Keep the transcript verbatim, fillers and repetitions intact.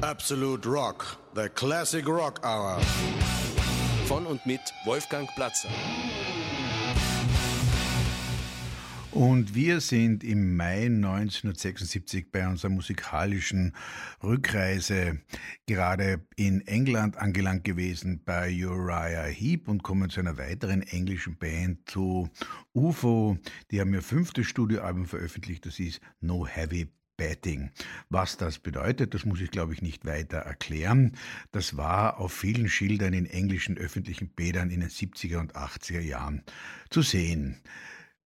Absolute Rock, the Classic Rock Hour. Von und mit Wolfgang Platzer. Und wir sind im Mai neunzehnhundertsechsundsiebzig bei unserer musikalischen Rückreise gerade in England angelangt gewesen bei Uriah Heep und kommen zu einer weiteren englischen Band, zu U F O. Die haben ihr fünftes Studioalbum veröffentlicht, das ist No Heavy Batting. Was das bedeutet, das muss ich, glaube ich, nicht weiter erklären. Das war auf vielen Schildern in englischen öffentlichen Bädern in den siebziger und achtziger Jahren zu sehen.